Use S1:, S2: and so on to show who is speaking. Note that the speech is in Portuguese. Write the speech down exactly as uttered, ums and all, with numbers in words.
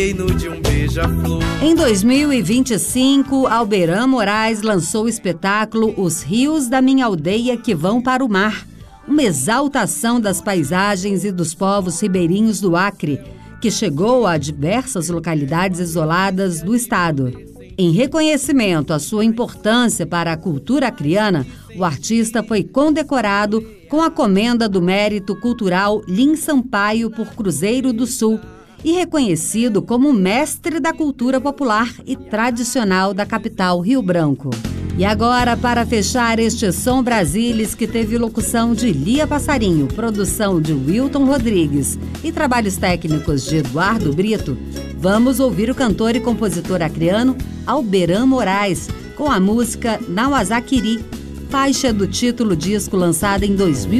S1: de um beija-flor.
S2: Em dois mil e vinte e cinco, Alberan Moraes lançou o espetáculo Os Rios da Minha Aldeia que Vão para o Mar, uma exaltação das paisagens e dos povos ribeirinhos do Acre, que chegou a diversas localidades isoladas do estado. Em reconhecimento à sua importância para a cultura acreana, o artista foi condecorado com a Comenda do Mérito Cultural Lins Sampaio por Cruzeiro do Sul e reconhecido como mestre da cultura popular e tradicional da capital Rio Branco. E agora, para fechar este Som Brasilis, que teve locução de Lia Passarinho, produção de Wilton Rodrigues e trabalhos técnicos de Eduardo Brito, vamos ouvir o cantor e compositor acreano Alberan Moraes com a música Nauazaquiri, faixa do título disco lançada em dois mil.